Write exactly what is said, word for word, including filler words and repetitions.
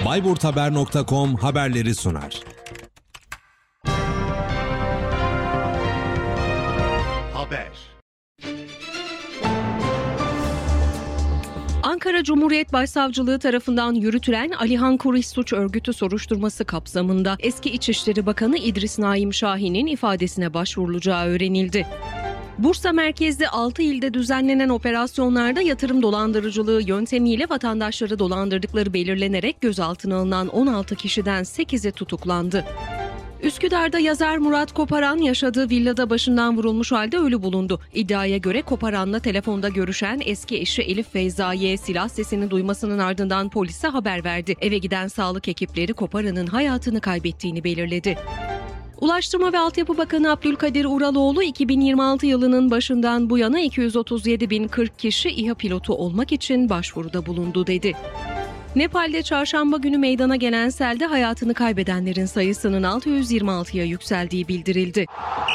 bayburthaber nokta com haberleri sunar. Haber. Ankara Cumhuriyet Başsavcılığı tarafından yürütülen Alihan Kurih Suç Örgütü soruşturması kapsamında eski İçişleri Bakanı İdris Naim Şahin'in ifadesine başvurulacağı öğrenildi. Bursa merkezli altı ilde düzenlenen operasyonlarda yatırım dolandırıcılığı yöntemiyle vatandaşları dolandırdıkları belirlenerek gözaltına alınan on altı kişiden sekizi tutuklandı. Üsküdar'da yazar Murat Koparan yaşadığı villada başından vurulmuş halde ölü bulundu. İddiaya göre Koparan'la telefonda görüşen eski eşi Elif Feyza'ya silah sesini duymasının ardından polise haber verdi. Eve giden sağlık ekipleri Koparan'ın hayatını kaybettiğini belirledi. Ulaştırma ve Altyapı Bakanı Abdülkadir Uraloğlu iki bin yirmi altı yılının başından bu yana iki yüz otuz yedi bin kırk kişi İHA pilotu olmak için başvuruda bulundu dedi. Nepal'de çarşamba günü meydana gelen selde hayatını kaybedenlerin sayısının altı yüz yirmi altıya yükseldiği bildirildi.